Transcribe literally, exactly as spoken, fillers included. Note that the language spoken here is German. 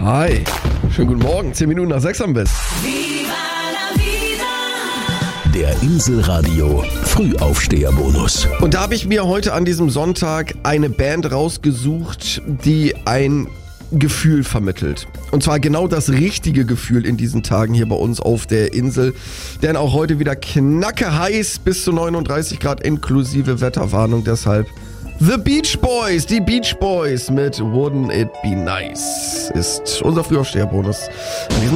Hi, schönen guten Morgen, zehn Minuten nach sechs haben wir es. Der Inselradio Frühaufsteherbonus. Und da habe ich mir heute an diesem Sonntag eine Band rausgesucht, die ein Gefühl vermittelt. Und zwar genau das richtige Gefühl in diesen Tagen hier bei uns auf der Insel. Denn auch heute wieder knacke heiß, bis zu neununddreißig Grad inklusive Wetterwarnung. Deshalb The Beach Boys, die Beach Boys mit Wouldn't It Be Nice ist unser Frühaufsteherbonus.